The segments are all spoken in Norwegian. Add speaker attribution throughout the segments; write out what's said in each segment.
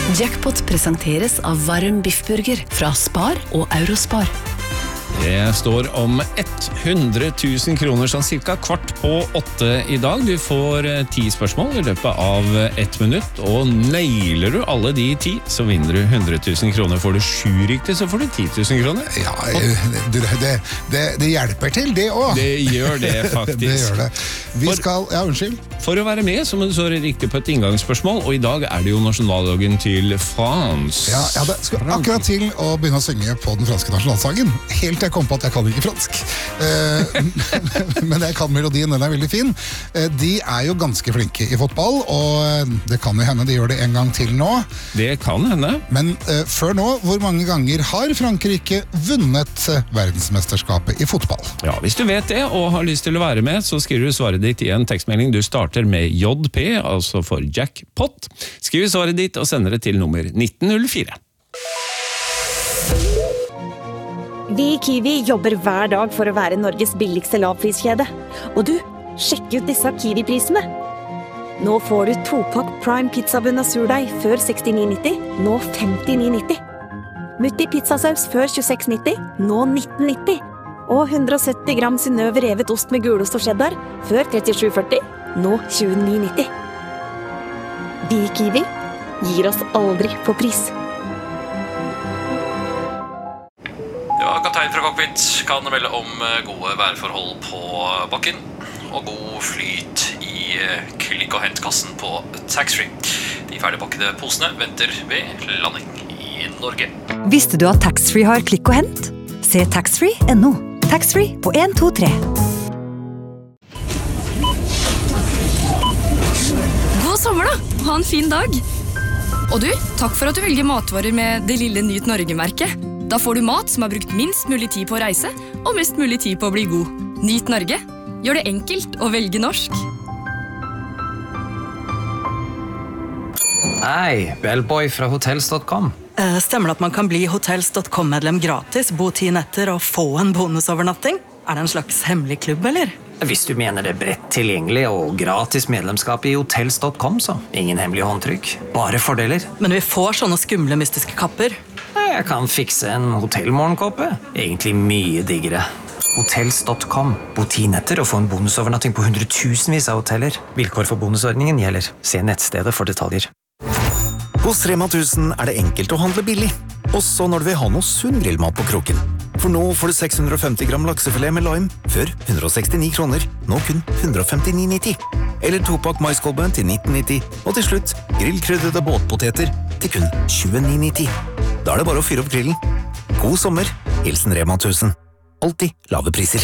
Speaker 1: Jackpot presenteres av varm biffburger fra Spar og Eurospar.
Speaker 2: Det står om 100 000 kroner, sånn cirka 7:15 i dag. Du får 10 spørsmål i løpet av 1 minutt, og nailer du alle de 10, så vinner du 100 000 kroner. Får du 7 riktig, så får du 10 000 kroner.
Speaker 3: Ja, det hjelper til, det også.
Speaker 2: Det gjør det, faktisk.
Speaker 3: Det gjør det. Vi skal, ja, unnskyld.
Speaker 2: For å være med, så må du svare riktig på et inngangsspørsmål, og i dag er det jo nasjonaldagen til France.
Speaker 3: Ja, det skal akkurat til å begynne å synge på den franske nasjonalsangen. Helt til jeg kom på at jeg kan ikke fransk. Men jeg kan melodien, den er veldig fin. De er jo ganske flinke i fotball, og det kan jo hende de gjør det en gang til nå.
Speaker 2: Det kan hende.
Speaker 3: Men før nå, hvor mange ganger har Frankrike vunnet verdensmesterskapet i fotball?
Speaker 2: Ja, hvis du vet det og har lyst til å være med, så skriver du svaret ditt i en tekstmelding. Du starter med JP, altså for Jackpot. Skriv svaret ditt og sender det til nummer 1904.
Speaker 4: Vi i Kiwi jobber hver dag for å være Norges billigste lavpriskjede. Og du, sjekk ut disse Kiwi-prisene. Nå får du 2-pakk Prime pizzabunn av surdeig før 69,90, nå 59,90. Mutti pizzasaus før 26,90, nå 19,90. Og 170 gram Synnøve revet ost med gulost og cheddar før 37,40, nå 29,90. Vi i Kiwi gir oss aldri på pris.
Speaker 5: Kaptein fra cockpit kan melde om gode værforhold på bakken og god flyt i klikk- og hentkassen på taxfree. De ferdigpakkede posene venter ved landing i Norge.
Speaker 6: Visste du at taxfree har klikk og hent? Se taxfree.no. Taxfree på 123.
Speaker 7: God sommer da! Ha en fin dag! Og du, takk for at du velger matvarer med det lille Nyt Norge-merket. Da får du mat som har brukt minst mulig tid på å reise, og mest mulig tid på å bli god. Nyt Norge. Gjør det enkelt å velge norsk.
Speaker 8: Hei, Bellboy fra hotels.com.
Speaker 9: Stemmer det at man kan bli hotels.com-medlem gratis, bo 10 netter og få en bonusovernatting? Er det en slags hemmelig klubb, eller?
Speaker 8: Hvis du mener det bredt tilgjengelig og gratis medlemskap i hotels.com, så ingen hemmelige håndtrykk, bare fordeler.
Speaker 9: Men vi får sånne skumle mystiske kapper.
Speaker 8: Jeg kan fikse en hotellmorgenkåpe. Egentlig mye diggere. Hotels.com. Bo 10 netter og få en bonusovernatting på 100,000vis av hoteller. Vilkår for bonusordningen gjelder. Se nettstedet for detaljer.
Speaker 10: Hos Rema 1000 er det enkelt å handle billig. Også når du vil ha noe sunn grillmat på kroken. For nå får du 650 gram laksefilet med lime, før 169 kroner, nå kun 159,90. Eller 2-pakk maiskolbe til 19,90. Og til slutt, grillkryddede båtpoteter til kun 29,90. Da er det bare å fyre opp grillen. God sommer, hilsen Rema 1000. Alltid lave priser.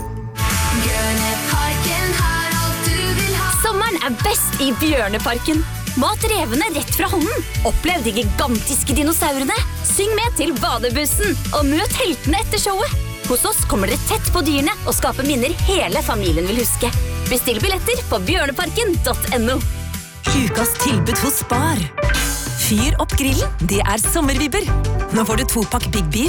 Speaker 11: Sommeren er best i Bjørneparken. Mat revene rett fra hånden. Opplev de gigantiske dinosaurene. Syng med til badebussen, og møt heltene etter showet. Hos oss kommer dere tett på dyrene og skaper minner hele familien vil huske. Bestill billetter på bjørneparken.no.
Speaker 12: Ukas tilbud hos Spar. Fyr opp grillen, det er sommervibber. Nå får du 2-pakk Big Beef